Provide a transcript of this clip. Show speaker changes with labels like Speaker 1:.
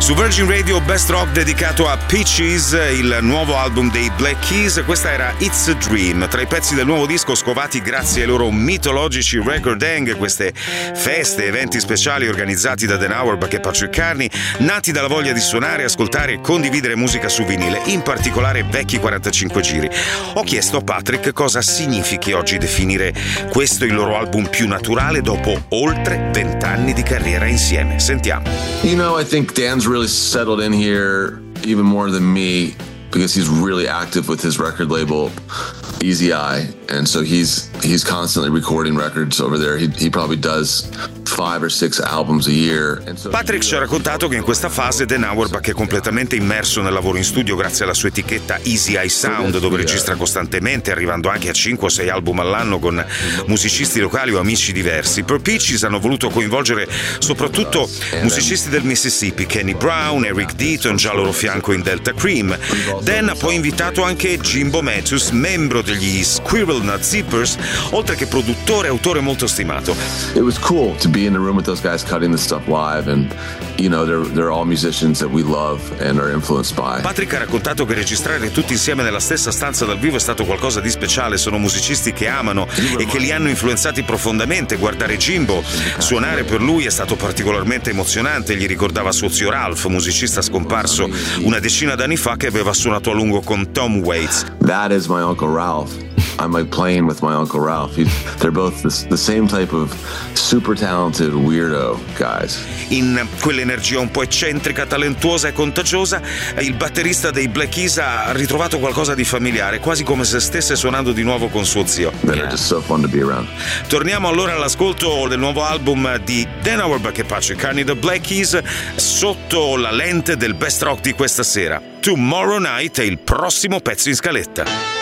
Speaker 1: Su Virgin Radio Best Rock dedicato a Peaches, il nuovo album dei Black Keys. Questa era It's a Dream, tra i pezzi del nuovo disco scovati grazie ai loro mitologici record hang, queste feste, eventi speciali organizzati da Dan Auerbach e Patrick Carney, nati dalla voglia di suonare, ascoltare e condividere musica su vinile, in particolare vecchi 45 giri. Ho chiesto a Patrick cosa significhi oggi definire questo il loro album più naturale dopo oltre 20 anni di carriera insieme. Sentiamo.
Speaker 2: You know, I think Dan's really settled in here even more than me because he's really active with his record label Easy Eye, and so he's constantly recording records over there. He probably does 5 or 6 albums a year.
Speaker 1: Patrick ci ha raccontato che in questa fase Dan Auerbach è completamente immerso nel lavoro in studio grazie alla sua etichetta Easy Eye Sound, dove registra costantemente, arrivando anche a 5 o 6 album all'anno con musicisti locali o amici diversi. Per Peaches hanno voluto coinvolgere soprattutto musicisti del Mississippi, Kenny Brown, Eric Deaton, già a loro fianco in Delta Cream. Dan ha poi invitato anche Jimbo Matthews, membro degli Squirrel Nut Zippers, oltre che produttore e autore molto stimato.
Speaker 2: It was cool to be in the room with those guys cutting the stuff live, and you know they're all musicians that we love and are influenced by.
Speaker 1: Patrick ha raccontato che registrare tutti insieme nella stessa stanza dal vivo è stato qualcosa di speciale. Sono musicisti che amano e che li hanno influenzati profondamente. Guardare Jimbo suonare per lui è stato particolarmente emozionante. Gli ricordava suo zio Ralph, musicista scomparso una decina d'anni fa, che aveva suonato a lungo con Tom Waits.
Speaker 2: That is my Uncle Ralph. I'm like playing with my Uncle Ralph. They're both the same type of super talented weirdo guys.
Speaker 1: In quell'energia un po' eccentrica, talentuosa e contagiosa, il batterista dei Black Keys ha ritrovato qualcosa di familiare, quasi come se stesse suonando di nuovo con suo zio.
Speaker 2: They're just so fun to be around.
Speaker 1: Torniamo allora all'ascolto del nuovo album di Dan Auerbach e Patrick Carney, The Black Keys, sotto la lente del best rock di questa sera. Tomorrow Night è il prossimo pezzo in scaletta.